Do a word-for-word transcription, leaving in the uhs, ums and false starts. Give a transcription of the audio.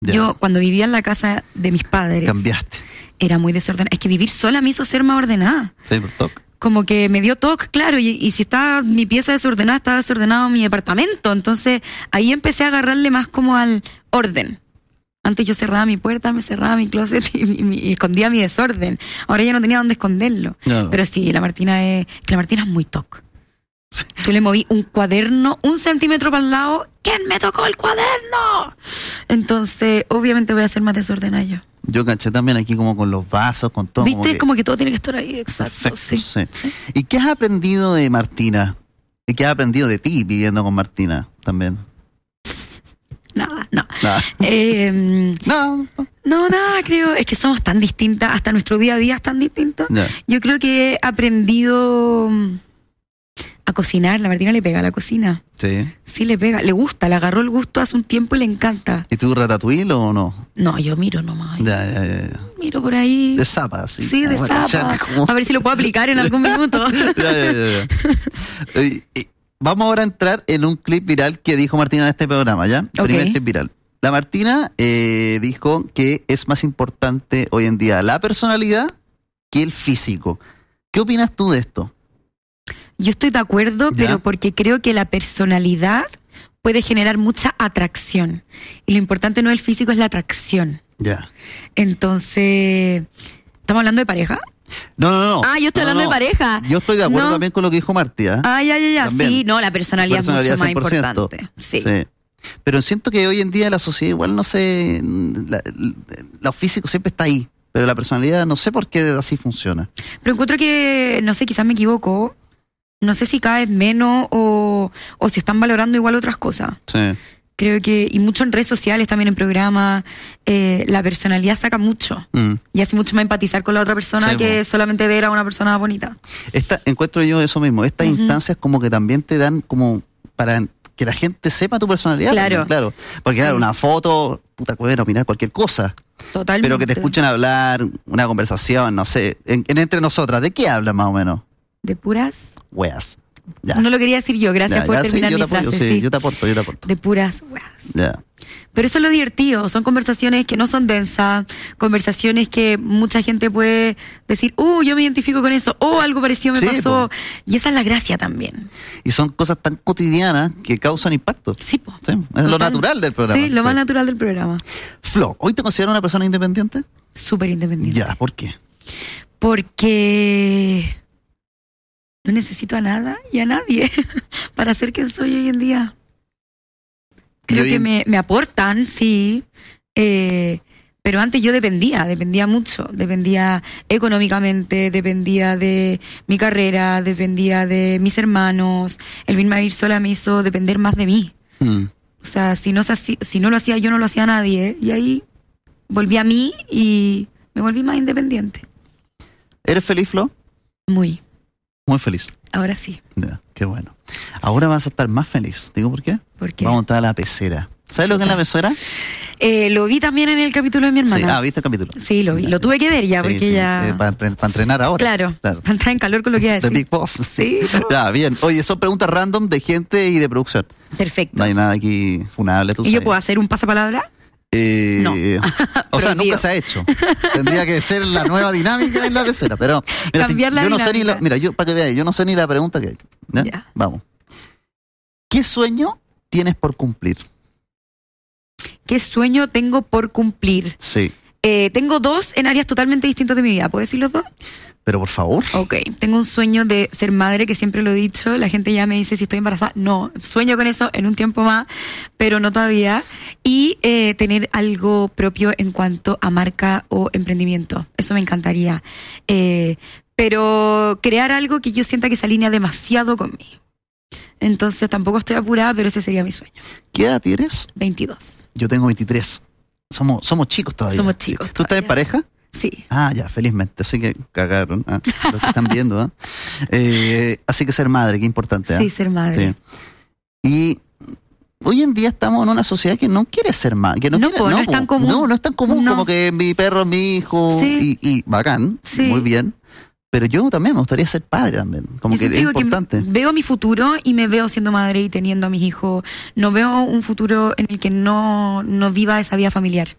Ya. Yo, cuando vivía en la casa de mis padres... Cambiaste. Era muy desordenada. Es que vivir sola me hizo ser más ordenada. Sí, por toque. Como que me dio toque, claro, y, y si estaba mi pieza desordenada, estaba desordenado mi departamento. Entonces, ahí empecé a agarrarle más como al orden. Antes yo cerraba mi puerta, me cerraba mi closet y, y, y escondía mi desorden. Ahora ya no tenía dónde esconderlo. No. Pero sí, la Martina es... que la Martina es muy toque. Sí. Tú le moví un cuaderno un centímetro para el lado. ¿Quién me tocó el cuaderno? Entonces, obviamente voy a ser más desordenada yo. Yo caché también aquí como con los vasos, con todo. ¿Viste? Como que, como que todo tiene que estar ahí, exacto. Perfecto, sí. sí. sí. ¿Y qué has aprendido de Martina? ¿Y qué has aprendido de ti viviendo con Martina también? Nada, no. Nada. Eh, no. No, nada, creo. Es que somos tan distintas, hasta nuestro día a día es tan distinto. No. Yo creo que he aprendido a cocinar. La Martina le pega a la cocina. Sí. Sí, le pega. Le gusta, le agarró el gusto hace un tiempo y le encanta. ¿Y tú ratatouille o no? No, yo miro nomás. Ya, ya, ya, ya. Miro por ahí. De zapa, sí. Sí, de zapa. Cachar, como... A ver si lo puedo aplicar en algún minuto. ya, ya, ya, ya. Y, y vamos ahora a entrar en un clip viral que dijo Martina en este programa, ¿ya? Okay. Primer clip viral. La Martina eh, dijo que es más importante hoy en día la personalidad que el físico. ¿Qué opinas tú de esto? Yo estoy de acuerdo, ¿Ya? pero porque creo que la personalidad puede generar mucha atracción. Y lo importante no es el físico, es la atracción. Ya. Entonces, ¿estamos hablando de pareja? No, no, no. Ah, yo estoy no, hablando no. de pareja. Yo estoy de acuerdo No. también con lo que dijo Martina. Ah, ya, ya, ya. También. Sí, no, la personalidad, Personalidad es mucho más cien por ciento. importante. Sí. Sí. Pero siento que hoy en día la sociedad igual no sé, la, la, lo físico siempre está ahí, pero la personalidad no sé por qué así funciona. Pero encuentro que, no sé, quizás me equivoco. No sé si cada vez menos o, o si están valorando igual otras cosas. Sí. Creo que, y mucho en redes sociales, también en programas, eh, la personalidad saca mucho. Mm. Y hace mucho más empatizar con la otra persona Sí, que po. solamente ver a una persona bonita. Esta, encuentro yo eso mismo, estas Ujú. instancias como que también te dan como para que la gente sepa tu personalidad. Claro. También, claro. Porque claro, Sí. una foto, puta, pueden opinar cualquier cosa. Totalmente. Pero que te escuchen hablar, una conversación, no sé, en, en entre nosotras, ¿de qué hablan más o menos? De puras... Weas. Ya. No lo quería decir yo, gracias Ya, por ya, sí, terminar yo mi te apoyo, frase. sí, sí. yo te aporto, yo te aporto. De puras weas. Ya. Pero eso es lo divertido, son conversaciones que no son densas, conversaciones que mucha gente puede decir, uh, yo me identifico con eso, oh, algo parecido me Sí, pasó. po. Y esa es la gracia también. Y son cosas tan cotidianas que causan impacto. Sí, po. Sí, es lo natural del programa. Sí, lo más Sí. natural del programa. Flo, ¿hoy te consideras una persona independiente? Súper independiente. Ya, ¿por qué? Porque no necesito a nada y a nadie para ser quien soy hoy en día. Creo Y hoy que en- me, me aportan, sí, eh, pero antes yo dependía, dependía mucho, dependía económicamente, dependía de mi carrera, dependía de mis hermanos. El venirme a vivir sola me hizo depender más de mí. Mm. O sea, si no, se hacía- si no lo hacía yo, no lo hacía nadie. Y ahí volví a mí y me volví más independiente. ¿Eres feliz, Flo? Muy, Muy feliz. ahora sí. Ya, qué bueno. Ahora vas a estar más feliz. ¿Digo por qué? ¿Por qué? Vamos a entrar a la pecera. ¿Sabes lo que es la pecera? Eh, lo vi también en el capítulo de mi Sí. hermana. Ah, ¿viste el capítulo? Sí, lo vi. Ya. Lo tuve que ver ya, Sí, porque sí, ya... eh, para, para entrenar ahora. Claro, Claro. para entrar en calor con lo que iba a The decir. Big Boss. Sí. Ya, bien. Oye, son preguntas random de gente y de producción. Perfecto. No hay nada aquí funable, tú ¿Y yo sabes. puedo hacer un pasapalabra? Eh, No. O sea, Prohibido. nunca se ha hecho. Tendría que ser la nueva dinámica en la pecera, pero mira, si- Cambiar la yo no sé ni dinámica. la, mira, yo para que veáis, yo no sé ni la pregunta que hay. ¿Ya? Ya. Vamos. ¿Qué sueño tienes por cumplir? ¿Qué sueño tengo por cumplir? Sí, Eh, tengo dos en áreas totalmente distintas de mi vida. ¿Puedo decir los dos? pero por favor. Ok. Tengo un sueño de ser madre, que siempre lo he dicho. La gente ya me dice si estoy embarazada. No, sueño con eso en un tiempo más, pero no todavía. Y eh, tener algo propio en cuanto a marca o emprendimiento. Eso me encantaría. Eh, pero crear algo que yo sienta que se alinea demasiado conmigo. Entonces tampoco estoy apurada, pero ese sería mi sueño. ¿Qué edad tienes? veintidós. Yo tengo veintitrés. Somos, somos chicos todavía. Somos chicos ¿Tú estás en todavía. pareja? Sí. Ah, ya, felizmente. Así que cagaron. Ah, los que están viendo. ¿ah? Eh, así que ser madre, qué importante. ¿ah? Sí, ser madre. Sí. Y hoy en día estamos en una sociedad que no quiere ser madre. Que no, No, quiere, po, no es po. tan común. No, no es tan común No. como que mi perro es mi hijo. Sí. Y, y bacán, Sí. muy bien. Pero yo también me gustaría ser padre también. Como Yo que es siempre digo importante. que veo mi futuro y me veo siendo madre y teniendo a mis hijos. No veo un futuro en el que no, no viva esa vida familiar.